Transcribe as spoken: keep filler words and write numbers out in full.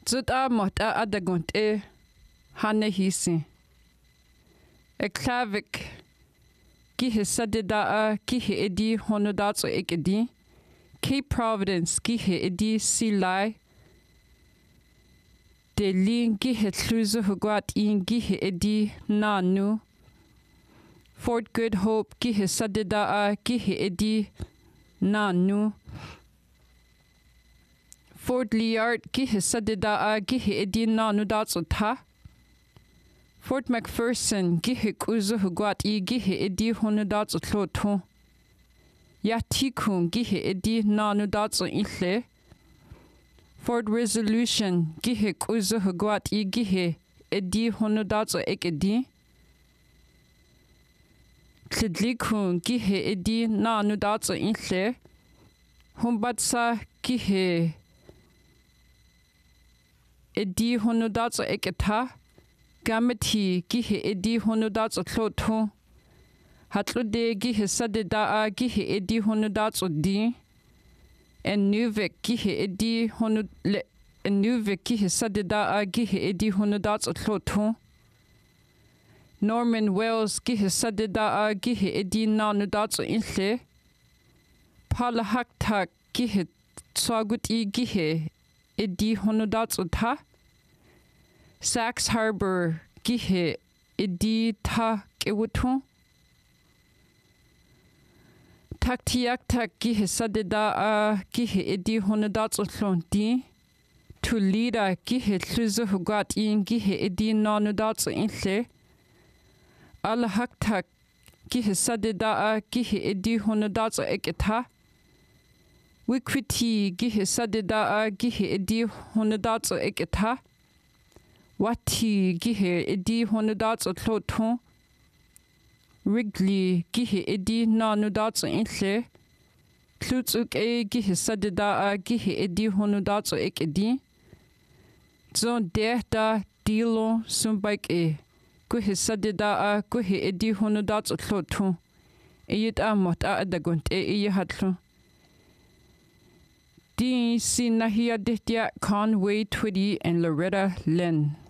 Zut a mot a adagunt e hane hisi. E klavik ki he sadida a ki he edi honodatso ek edi. Cape Providence ki he edi silai. De lin ki he tluzo hugwat in ki he edi nanu. Fort Good Hope ki he sadida a ki he edi nanu. Fort Liard ki he sadida a ki he edi nanu datso ta. Fort McPherson ki he kuzo hugwat i ki he edi honodatso tloto. Yatikun ki he edi nanu datso inhle. Fort Resolution ki he kuzo hugwat i ki he edi honodatso ek edi. Klidlikun ki he edi nanu datso inhle. Humbatsa ki he edi honodatso eketa. Gamati ki he edi honodatso tloto. Hatlude ki he sadida a ki he edi honodatso di. En Nuvik ki he edi honod en Nuvik ki he sadida a ki he edi honodatso tloto. Norman Wells ki he sadida a ki he edi nanudatso inhle. Palahaktak ki he tsagut i ki he edi honodatso ta. Sachs Harbor ki he edi ta kewutu. Taktiaktak ki he sadida a ki he edi honodatso tlonti. Tulida ki he tluzo hugat in ki he edi nanudatso inhle. Alahaktak ki he sadida a ki he edi honodatso eketa. Wikwiti ki he sadida a ki he edi honodatso eketa. Wati ki he edi honodatso tloto. Wrigley ki he edi nanudatso inhle. Tlutsuk e ki he sadida a ki he edi honodatso ek edi. Zon derda dilo sumbaik e. Ku he sadida a ku he edi honodatso tloto. Eyit a mot a adagunt e iya hatlo. Di si nahia dihtia Conway Twitty and Loretta Lynn.